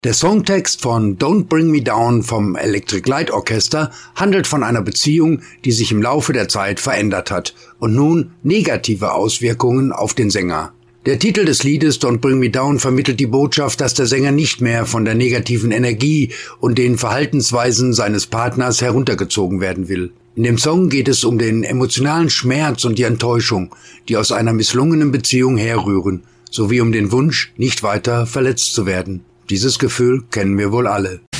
Der Songtext von Don't Bring Me Down vom Electric Light Orchestra handelt von einer Beziehung, die sich im Laufe der Zeit verändert hat und nun negative Auswirkungen auf den Sänger. Der Titel des Liedes Don't Bring Me Down vermittelt die Botschaft, dass der Sänger nicht mehr von der negativen Energie und den Verhaltensweisen seines Partners heruntergezogen werden will. In dem Song geht es um den emotionalen Schmerz und die Enttäuschung, die aus einer misslungenen Beziehung herrühren, sowie um den Wunsch, nicht weiter verletzt zu werden. Dieses Gefühl kennen wir wohl alle.